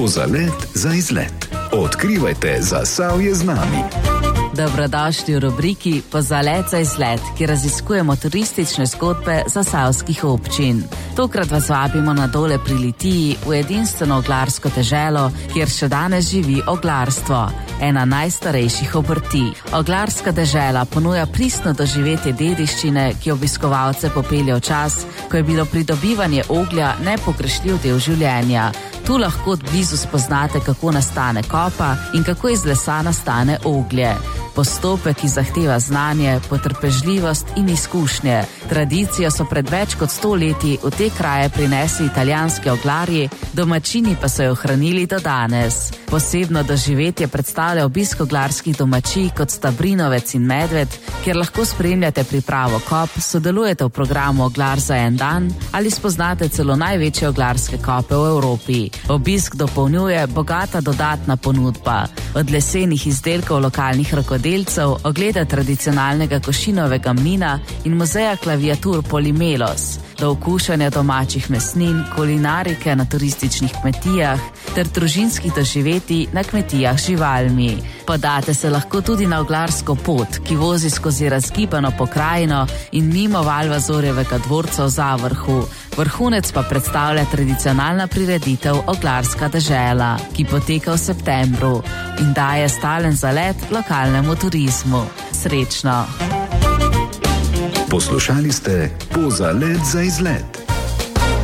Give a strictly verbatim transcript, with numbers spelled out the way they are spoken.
Pozalet za izlet. Odkrivajte Zasavje z nami. Dobrodošli v rubriki Pozalet za izlet, kjer raziskujemo turistične zgodbe zasavskih občin. Tokrat vas vabimo na Dole pri Litiji v edinstveno oglarsko deželo, kjer še danes živi oglarstvo, ena najstarejših obrti. Oglarska dežela ponuja pristno doživetje dediščine, ki obiskovalce popelje v čas, ko je bilo pridobivanje oglja nepogrešljiv del življenja. Tu lahko od blizu spoznate, kako nastane kopa in kako iz lesa nastane oglje. Postopek, ki zahteva znanje, potrpežljivost in izkušnje. Tradicijo so pred več kot sto leti v te kraje prinesli italijanski oglarji, domačini pa so jo ohranili do danes. Posebno doživetje predstavlja obisk oglarskih domačij kot sta Brinovec in Medved, kjer lahko spremljate pripravo kop, sodelujete v programu Oglar za en dan ali spoznate celo največje oglarske kope v Evropi. Obisk dopolnjuje bogata dodatna ponudba. Od lesenih izdelkov lokalnih rokodelcev, ogleda tradicionalnega košinovega mlina in muzeja klaviatur Polimelos, do okušanja domačih mesnin, kulinarike na turističnih kmetijah ter družinskih doživetij na kmetijah z živalmi. Podate se lahko tudi na oglarsko pot, ki vozi skozi razgibano pokrajino in mimo Valvazorjevega dvorca v Zavrhu. Vrhunec pa predstavlja tradicionalna prireditev Oglarska dežela, ki poteka v septembru in daje stalen zalet lokalnemu turizmu. Srečno! Poslušali ste Pozalet za izlet.